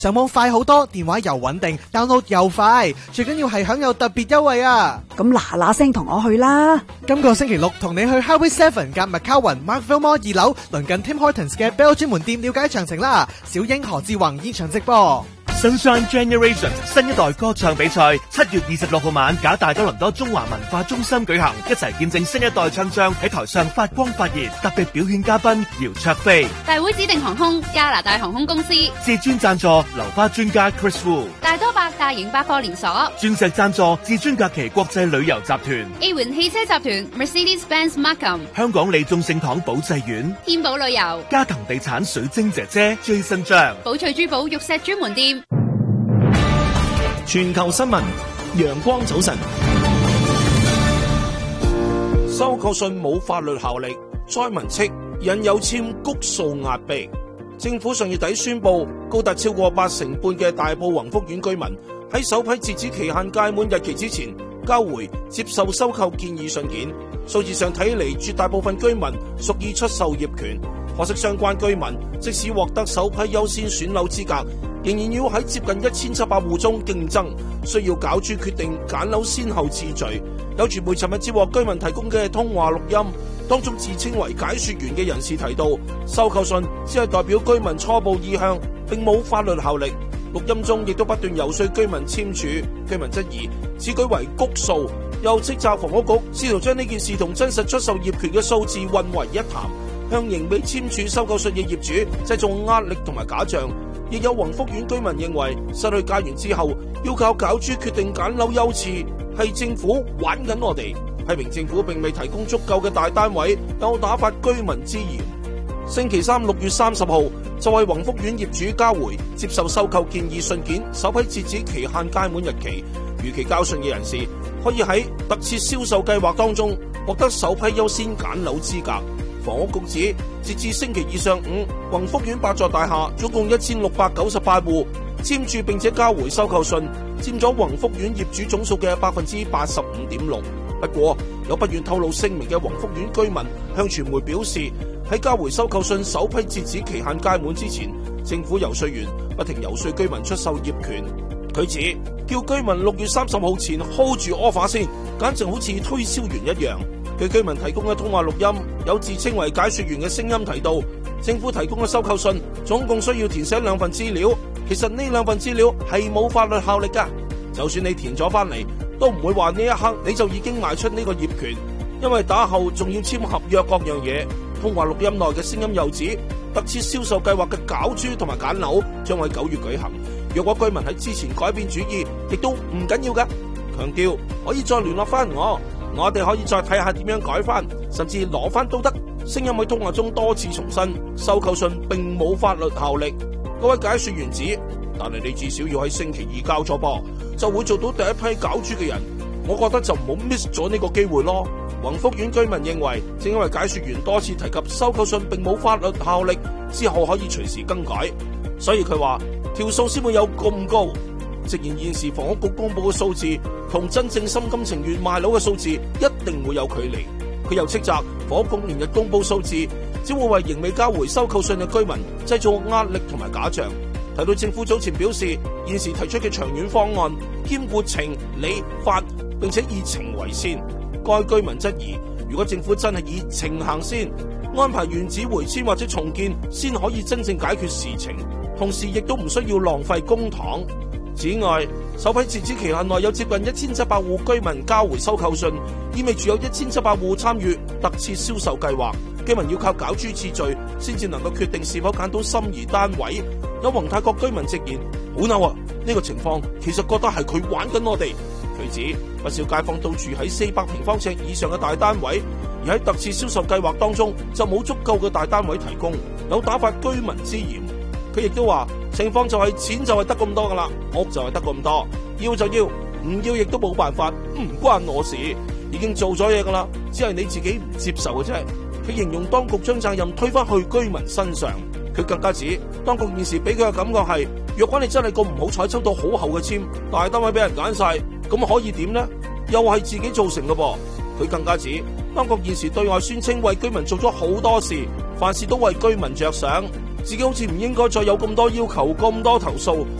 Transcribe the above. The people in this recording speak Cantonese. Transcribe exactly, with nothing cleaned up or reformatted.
上網快好多，電話又穩定 ，download 又快，最緊要係享有特別優惠啊！ 咁嗱嗱聲同我去啦！ 今個星期六同你去 Highway Seven 夾 McCowan Markville Mall 二樓，鄰近 Tim Hortons 嘅 Bell 專門店了解詳情啦！小英何志宏現場直播。 Sunshine Generations 新一代歌唱比賽七月二十六號晚，假大多倫多中華文化中心舉行，一齊見證新一代唱將喺台上發光發熱。特別表演嘉賓姚焯菲， 大會指定航空加拿大航空公司， 至尊贊助流花專家 Chris Wu， 大多百大型百貨連鎖， 鑽石贊助至尊假期國際旅遊集團， A 環汽車集團 Mercedes-Benz Markham， 香港利眾聖堂保濟院， 天寶旅遊， 嘉騰地產水晶姐姐 Jason 張， 寶翠珠寶玉石專門店。 全球新聞，陽光早晨。收購信冇法律效力，災民斥引誘簽谷數壓迫。政府上月底宣布，高達超過八成半嘅大埔宏福苑居民喺首批截止期限屆滿日期之前交回接受收購建議信件。數字上睇嚟，絕大部分居民屬意出售業權，可惜相關居民即使獲得首批優先選樓資格，仍然要喺接近一千七百戶中競爭，需要攪珠決定揀樓先後次序。有傳媒尋日接獲居民提供嘅通話錄音，當中自稱為解說員嘅人士提到，收購信只係代表居民初步意向，並冇法律效力。錄音中亦都不斷遊說居民簽署，居民質疑此舉為谷數，又斥責房屋局試圖將呢件事同真實出售業權嘅數字混為一談，向仍未簽署收購信嘅業主製造壓力同埋假象。亦有宏福苑居民認為，失去家園之後要靠攪珠決定揀樓優次，係政府玩緊我哋，批評政府並未提供足夠嘅大單位，有打發居民之嫌。星期三六月三十號就係宏福苑業主交回接受收購建議信件首批截止期限屆滿日期，逾期交信嘅人士可以喺特設銷售計劃當中獲得首批優先揀樓資格。房屋局指，截至星期二上午，宏福苑八座大廈總共一千六百九十八戶簽署並且交回收購信，佔咗宏福苑業主總數嘅百分之八十五點六。不過，有不願透露姓名嘅宏福苑居民向傳媒表示，喺交回收購信首批截止期限屆滿之前，政府遊說員不停遊說居民出售業權。佢指，叫居民六月三十號前 hold 住 offer 先，簡直好似推銷員一樣。據居民提供嘅通話錄音，有自稱為解說員嘅聲音提到，政府提供嘅收購信總共需要填寫兩份資料，其實呢兩份資料係冇法律效力噶，就算你填咗翻嚟，都唔會話呢一刻你就已經賣出呢個業權，因為打後仲要簽合約各樣嘢。通話錄音內嘅聲音又指，特設銷售計劃嘅攪珠同埋揀樓將喺九月舉行，若果居民喺之前改變主意，亦都唔緊要噶，強調可以再聯絡翻我。我哋可以再睇下點樣改翻，甚至攞翻都得。聲音喺通話中多次重申，收購信並冇法律效力。嗰位解說員指，但係你至少要喺星期二交咗噃，就會做到第一批攪珠嘅人。我覺得就唔好 miss 咗呢個機會咯。宏福苑居民認為，正因為解說員多次提及收購信並冇法律效力，之後可以隨時更改，所以佢話條數先會有咁高。直言現時房屋局公布嘅數字同真正心甘情願賣樓嘅數字一定會有距離。佢又斥責房屋局連日公布數字，只會為仍未交回收購信嘅居民製造壓力同埋假象。提到政府早前表示，現時提出嘅長遠方案兼顧情理法，並且以情為先。該居民質疑，如果政府真係以情行先，安排原址回遷或者重建，先可以真正解決事情，同時亦都唔需要浪費公帑。此外，首批截止期限內有接近一千七百戶居民交回收購信，意味住有一千七百戶參與特設銷售計劃。居民要靠攪珠次序，先至能夠決定是否揀到心儀單位。有宏泰閣居民直言，好嬲啊！呢個情況其實覺得係佢玩緊我哋。佢指不少街坊都住喺四百平方尺以上嘅大單位，而喺特設銷售計劃當中就冇足夠嘅大單位提供，有打發居民之嫌。佢亦都話，情況就係錢就係得咁多噶啦，屋就係得咁多，要就要，唔要亦都冇辦法，唔關我事，已經做咗嘢噶啦，只係你自己唔接受嘅啫。佢形容當局將責任推返去居民身上。佢更加指，當局現時俾佢嘅感覺係，若果你真係咁唔好彩抽到好厚嘅簽，大單位俾人揀晒，咁可以點呢？又係自己造成嘅噃。佢更加指，當局現時對外宣稱為居民做咗好多事，凡事都為居民着想， 自己好似唔應該再有咁多要求、咁多投訴。